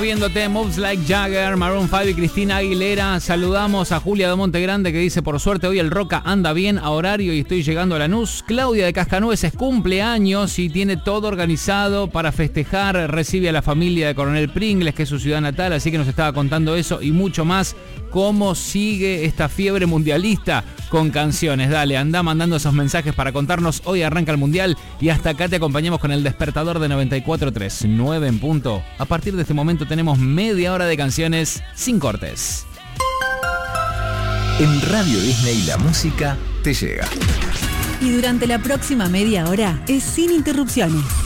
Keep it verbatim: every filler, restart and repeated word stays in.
Viéndote, Moves Like Jagger, Maroon cinco y Cristina Aguilera. Saludamos a Julia de Montegrande que dice: por suerte hoy el Roca anda bien a horario y estoy llegando a Lanús. Claudia de Cascanueces cumple años y tiene todo organizado para festejar. Recibe a la familia de Coronel Pringles, que es su ciudad natal, así que nos estaba contando eso y mucho más. ¿Cómo sigue esta fiebre mundialista con canciones? Dale, anda mandando esos mensajes para contarnos. Hoy arranca el Mundial y hasta acá te acompañamos con el despertador de noventa y cuatro punto tres, nueve en punto. A partir de este momento tenemos media hora de canciones sin cortes. En Radio Disney la música te llega. Y durante la próxima media hora es sin interrupciones.